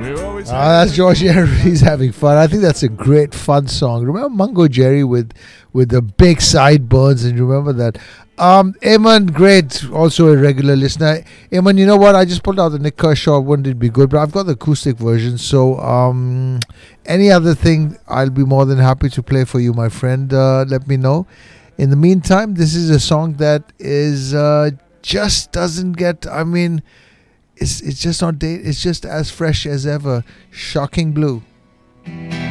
That's George Henry. He's having fun. I think that's a great fun song. Remember Mungo Jerry with the big sideburns, and you remember that. Eamon, great, also a regular listener. Eamon, you know what? I just pulled out the Nick Kershaw one. It'd be good, but I've got the acoustic version. So, any other thing, I'll be more than happy to play for you, my friend. Let me know. In the meantime, this is a song that is just doesn't get. I mean, it's just not date. It's just as fresh as ever. Shocking Blue.